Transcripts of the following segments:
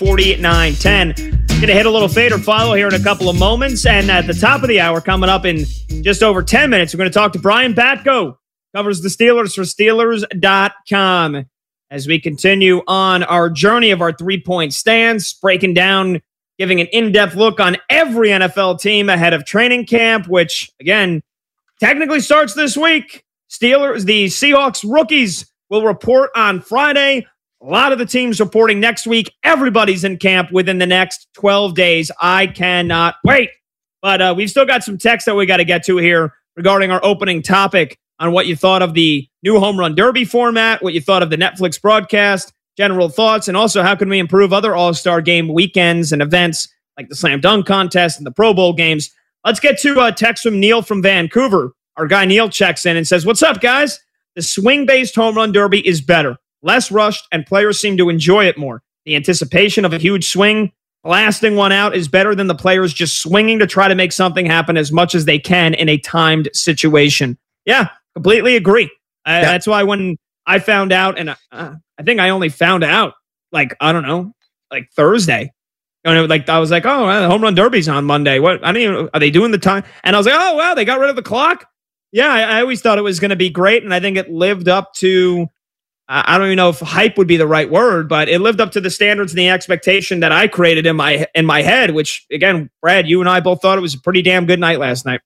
49-10. Going to hit a little fade or follow here in a couple of moments. And at the top of the hour, coming up in just over 10 minutes, we're going to talk to Brian Batko, covers the Steelers for Steelers.com. As we continue on our journey of our three-point stance, breaking down, giving an in-depth look on every NFL team ahead of training camp, which, again, technically starts this week. The Seahawks rookies will report on Friday. A lot of the teams reporting next week. Everybody's in camp within the next 12 days. I cannot wait. But we've still got some text that we got to get to here regarding our opening topic on what you thought of the new Home Run Derby format, what you thought of the Netflix broadcast, general thoughts, and also how can we improve other All-Star Game weekends and events like the Slam Dunk Contest and the Pro Bowl games. Let's get to a text from Neil from Vancouver. Our guy Neil checks in and says, "What's up, guys? The swing-based Home Run Derby is better, less rushed, and players seem to enjoy it more. The anticipation of a huge swing, blasting one out is better than the players just swinging to try to make something happen as much as they can in a timed situation." Yeah, completely agree. That's why when I found out, and I think I only found out Thursday. I was like, oh, the Home Run Derby's on Monday. What? I didn't even, are they doing the time? And I was like, oh, wow, they got rid of the clock? Yeah, I always thought it was going to be great, and I think it lived up to, I don't even know if hype would be the right word, but it lived up to the standards and the expectation that I created in my head, which, again, Brad, you and I both thought it was a pretty damn good night last night.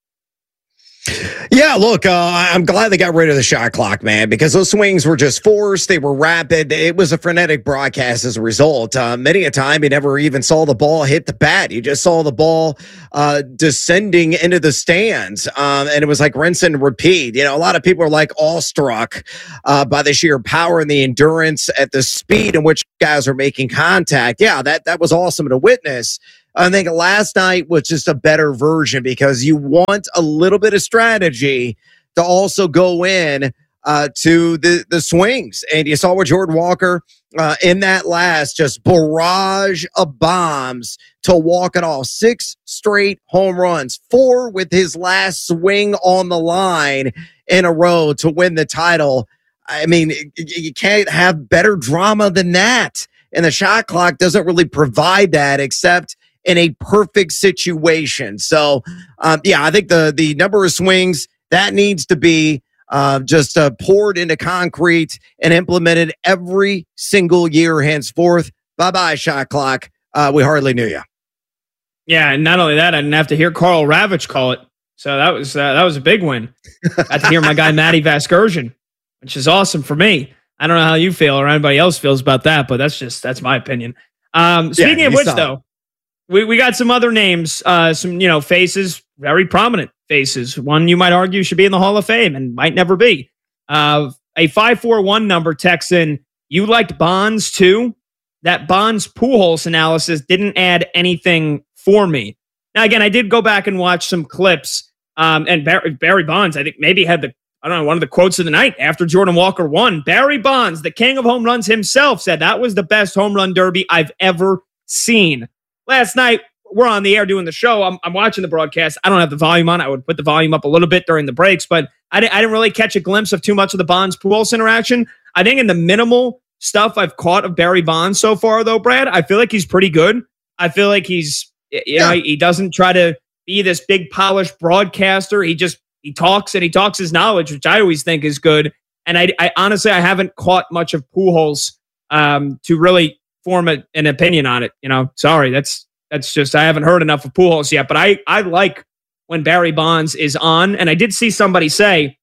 Yeah, look, I'm glad they got rid of the shot clock, man, because those swings were just forced. They were rapid. It was a frenetic broadcast as a result. Many a time, you never even saw the ball hit the bat. You just saw the ball descending into the stands, and it was like rinse and repeat. You know, a lot of people are like awestruck by the sheer power and the endurance at the speed in which guys are making contact. Yeah, that was awesome to witness. I think last night was just a better version because you want a little bit of strategy to also go in to the swings. And you saw with Jordan Walker in that last just barrage of bombs to walk it off. 6 straight home runs, 4 with his last swing on the line in a row to win the title. I mean, you can't have better drama than that. And the shot clock doesn't really provide that except in a perfect situation. So, I think the number of swings, that needs to be just poured into concrete and implemented every single year henceforth. Bye-bye, shot clock. We hardly knew you. Yeah, and not only that, I didn't have to hear Carl Ravitch call it. So that was a big win. Got to hear my guy Matty Vasgersian, which is awesome for me. I don't know how you feel or anybody else feels about that, but that's my opinion. Speaking of which, though, we got some other names, some faces, very prominent faces. One you might argue should be in the Hall of Fame and might never be. A 541 number texts in, "You liked Bonds too? That Bonds Pujols analysis didn't add anything for me." Now again, I did go back and watch some clips, and Barry Bonds, I think maybe had one of the quotes of the night after Jordan Walker won. Barry Bonds, the king of home runs himself, said that was the best home run derby I've ever seen. Last night, we're on the air doing the show. I'm watching the broadcast. I don't have the volume on. I would put the volume up a little bit during the breaks, but I didn't really catch a glimpse of too much of the Bonds-Pujols interaction. I think in the minimal stuff I've caught of Barry Bonds so far, though, Brad, I feel like he's pretty good. I feel like he's, he doesn't try to be this big polished broadcaster. He talks and he talks his knowledge, which I always think is good. And I honestly, I haven't caught much of Pujols to really form an opinion on it. Sorry, that's just, I haven't heard enough of Pujols yet, but I like when Barry Bonds is on. And I did see somebody say,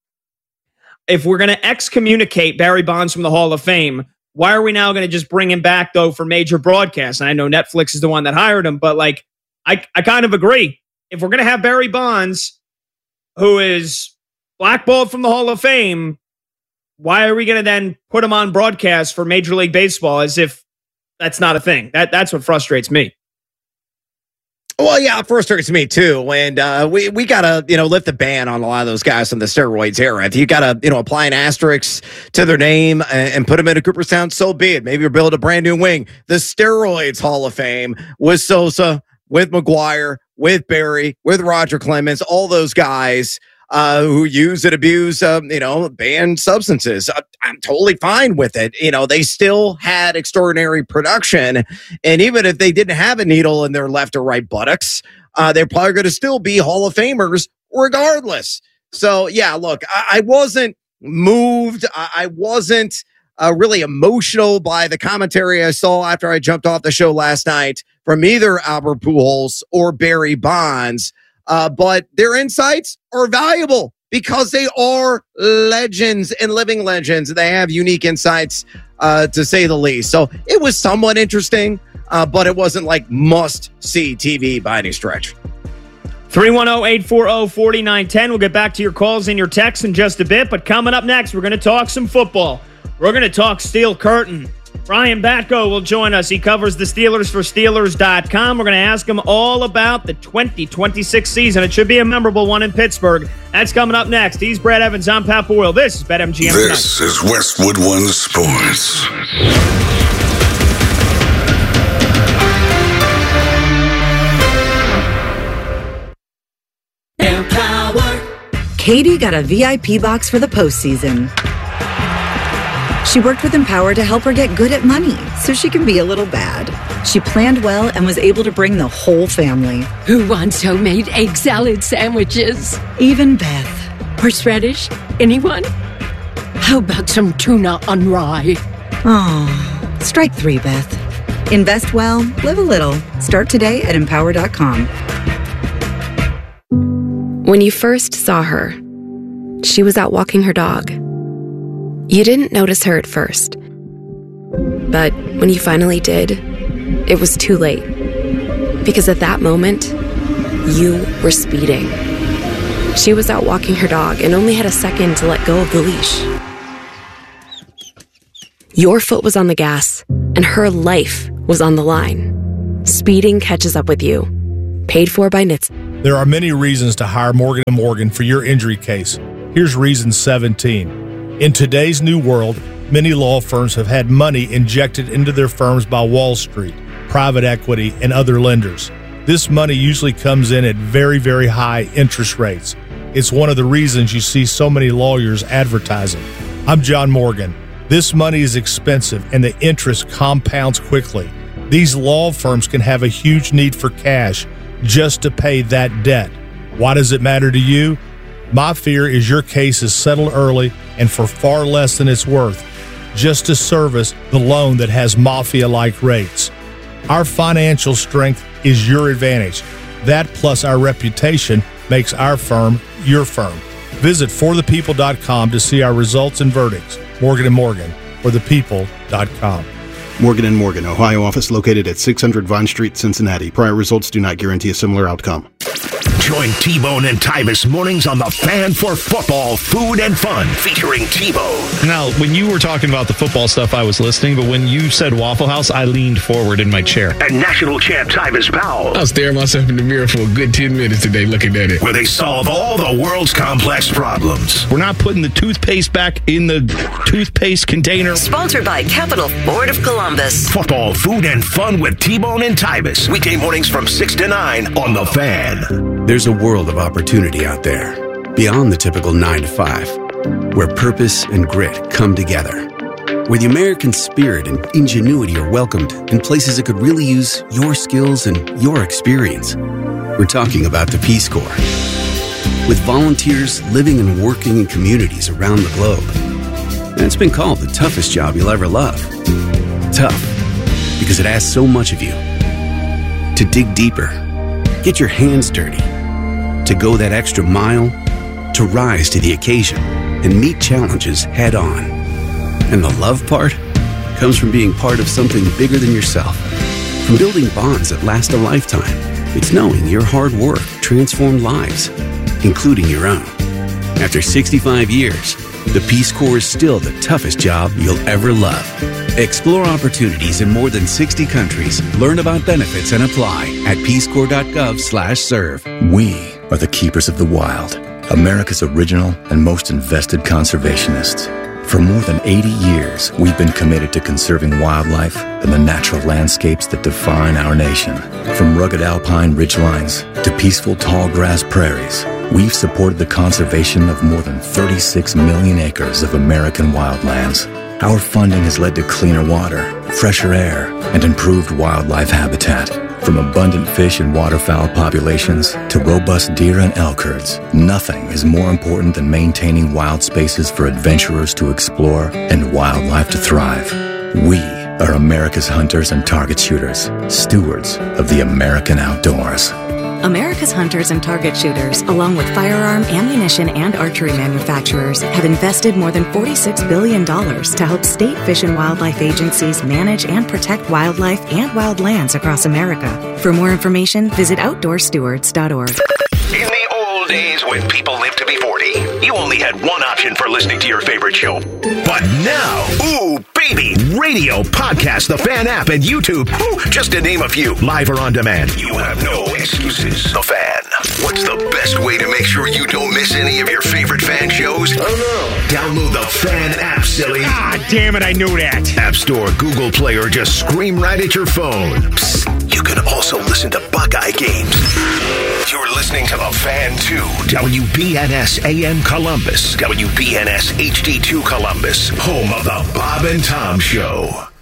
if we're going to excommunicate Barry Bonds from the Hall of Fame, why are we now going to just bring him back though for major broadcasts? And I know Netflix is the one that hired him, but I kind of agree. If we're going to have Barry Bonds, who is blackballed from the Hall of Fame, why are we going to then put him on broadcast for Major League Baseball as if that's not a thing? That's what frustrates me. Well, yeah, it frustrates me too. And we got to, lift the ban on a lot of those guys from the steroids era. If you got to, apply an asterisk to their name and put them into Cooperstown, so be it. Maybe you're building a brand new wing. The steroids Hall of Fame with Sosa, with McGuire, with Barry, with Roger Clemens, all those guys. who use and abuse, banned substances. I'm totally fine with it. They still had extraordinary production. And even if they didn't have a needle in their left or right buttocks, they're probably going to still be Hall of Famers regardless. So, yeah, look, I wasn't moved. I wasn't really emotional by the commentary I saw after I jumped off the show last night from either Albert Pujols or Barry Bonds. But their insights are valuable because they are legends and living legends. They have unique insights, to say the least. So it was somewhat interesting, but it wasn't like must-see TV by any stretch. 310-840-4910. We'll get back to your calls and your texts in just a bit. But coming up next, we're going to talk some football. We're going to talk Steel Curtain. Brian Batko will join us. He covers the Steelers for Steelers.com. We're going to ask him all about the 2026 season. It should be a memorable one in Pittsburgh. That's coming up next. He's Brad Evans. I'm Pat Boyle. This is BetMGM. This is Westwood One Sports. Katie got a VIP box for the postseason. She worked with Empower to help her get good at money so she can be a little bad. She planned well and was able to bring the whole family. Who wants homemade egg salad sandwiches? Even Beth. Horseradish? Anyone? How about some tuna on rye? Oh, strike 3, Beth. Invest well, live a little. Start today at Empower.com. When you first saw her, she was out walking her dog. You didn't notice her at first. But when you finally did, it was too late. Because at that moment, you were speeding. She was out walking her dog and only had a second to let go of the leash. Your foot was on the gas, and her life was on the line. Speeding catches up with you. Paid for by NHTSA. There are many reasons to hire Morgan & Morgan for your injury case. Here's reason 17. In today's new world, many law firms have had money injected into their firms by Wall Street, private equity, and other lenders. This money usually comes in at very, very high interest rates. It's one of the reasons you see so many lawyers advertising. I'm John Morgan. This money is expensive and the interest compounds quickly. These law firms can have a huge need for cash just to pay that debt. Why does it matter to you? My fear is your case is settled early and for far less than it's worth, just to service the loan that has mafia-like rates. Our financial strength is your advantage. That plus our reputation makes our firm your firm. Visit forthepeople.com to see our results and verdicts. Morgan & Morgan, forthepeople.com. Morgan & Morgan, Ohio office located at 600 Vine Street, Cincinnati. Prior results do not guarantee a similar outcome. Join T-Bone and Tyvis mornings on the Fan for Football, Food and Fun, featuring T-Bone. Now, when you were talking about the football stuff, I was listening, but when you said Waffle House, I leaned forward in my chair. And national champ Tyvis Powell. I was staring myself in the mirror for a good 10 minutes today looking at it. Where they solve all the world's complex problems. We're not putting the toothpaste back in the toothpaste container. Sponsored by Capital Ford of Columbus. Football, Food and Fun with T-Bone and Tyvis. Weekday mornings from 6 to 9 on The Fan. There's a world of opportunity out there, beyond the typical 9 to 5, where purpose and grit come together, where the American spirit and ingenuity are welcomed in places that could really use your skills and your experience. We're talking about the Peace Corps. With volunteers living and working in communities around the globe. And it's been called the toughest job you'll ever love. Tough, because it asks so much of you. To dig deeper, get your hands dirty, to go that extra mile, to rise to the occasion and meet challenges head on. And the love part comes from being part of something bigger than yourself, from building bonds that last a lifetime. It's knowing your hard work transformed lives, including your own. After 65 years, the Peace Corps is still the toughest job you'll ever love. Explore opportunities in more than 60 countries. Learn about benefits and apply at peacecorps.gov/serve. We are the keepers of the wild, America's original and most invested conservationists. For more than 80 years, we've been committed to conserving wildlife and the natural landscapes that define our nation. From rugged alpine ridgelines to peaceful tall grass prairies, we've supported the conservation of more than 36 million acres of American wildlands. Our funding has led to cleaner water, fresher air, and improved wildlife habitat. From abundant fish and waterfowl populations to robust deer and elk herds, nothing is more important than maintaining wild spaces for adventurers to explore and wildlife to thrive. We are America's hunters and target shooters, stewards of the American outdoors. America's hunters and target shooters, along with firearm, ammunition, and archery manufacturers, have invested more than $46 billion to help state fish and wildlife agencies manage and protect wildlife and wildlands across America. For more information, visit OutdoorStewards.org. In the old days when people lived to be 40, you only had one option for listening to your favorite show. But now, ooh, baby, radio, podcast, the Fan app, and YouTube, ooh, just to name a few, live or on demand. You have no excuses. The Fan. What's the best way to make sure you don't miss any of your favorite Fan shows? Oh, no. Download the Fan app, silly. Ah, damn it, I knew that. App Store, Google Play, or just scream right at your phone. Psst, you can also listen to Buckeye games. You're listening to the Fan 2, WBNS AM Columbus, WBNS HD2 Columbus, home of the Bob and Tom Show.